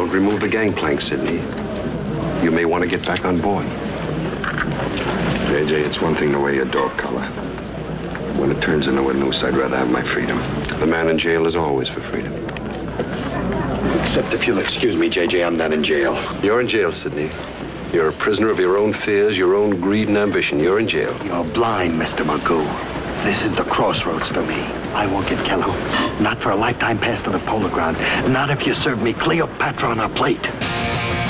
don't remove the gangplank, Sidney, you may want to get back on board. JJ, it's one thing to wear your dog collar. When it turns into a noose, I'd rather have my freedom. The man in jail is always for freedom. Except if you'll excuse me, JJ, I'm not in jail. You're in jail, Sidney. You're a prisoner of your own fears, your own greed and ambition. You're in jail. You're blind, Mr. Magoo. This is the crossroads for me. I won't get Kello. Not for a lifetime pass to the Polar Grounds. Not if you serve me Cleopatra on a plate.